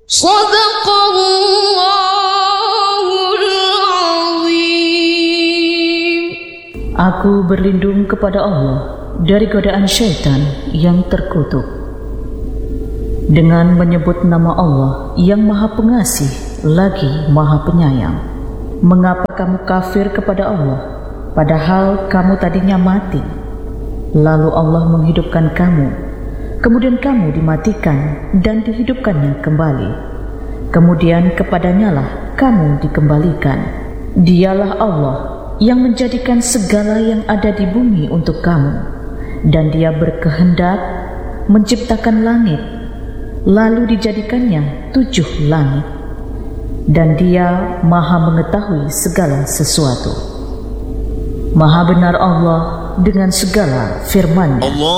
Shadaqallahul Azim. Aku berlindung kepada Allah dari godaan syaitan yang terkutuk. Dengan menyebut nama Allah yang Maha Pengasih lagi Maha Penyayang. Mengapa kamu kafir kepada Allah, padahal kamu tadinya mati? Lalu Allah menghidupkan kamu, kemudian kamu dimatikan dan dihidupkannya kembali. Kemudian kepadanya-lah kamu dikembalikan. Dialah Allah yang menjadikan segala yang ada di bumi untuk kamu, dan Dia berkehendak menciptakan langit, lalu dijadikannya 7 langit, dan Dia Maha mengetahui segala sesuatu. Maha benar Allah dengan segala firman-Nya.